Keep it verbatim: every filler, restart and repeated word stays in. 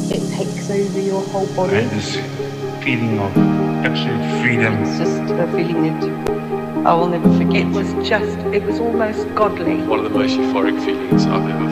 it takes over your whole body. And this feeling of absolute freedom. It's just a feeling that I will never forget. It was just, it was almost godly. One of the most euphoric feelings I've ever